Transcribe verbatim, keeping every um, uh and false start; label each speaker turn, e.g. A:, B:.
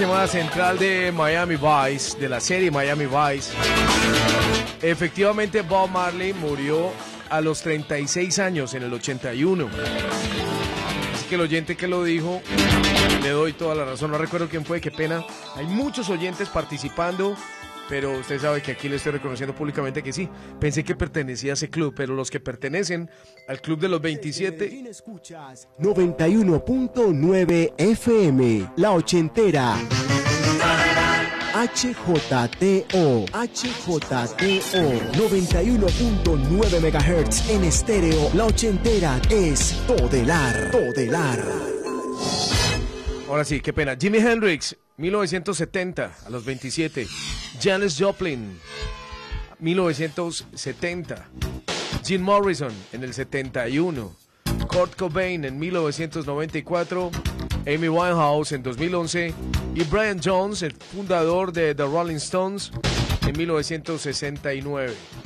A: tema central de Miami Vice, de la serie Miami Vice. Efectivamente, Bob Marley murió a los treinta y seis años, en el ochenta y uno. Así que el oyente que lo dijo, le doy toda la razón. No recuerdo quién fue, qué pena. Hay muchos oyentes participando, pero usted sabe que aquí le estoy reconociendo públicamente que sí. Pensé que pertenecía a ese club, pero los que pertenecen al club de los veintisiete...
B: noventa y uno punto nueve F M, La Ochentera. H J T O, H J T O, noventa y uno punto nueve megahertz en estéreo. La Ochentera es Todelar, Todelar.
A: Ahora sí, qué pena. Jimi Hendrix, mil novecientos setenta, a los veintisiete. Janis Joplin, mil novecientos setenta. Jim Morrison, en el setenta y uno. Kurt Cobain, en mil novecientos noventa y cuatro. Amy Winehouse, en dos mil once. Y Brian Jones, el fundador de The Rolling Stones, en mil novecientos sesenta y nueve.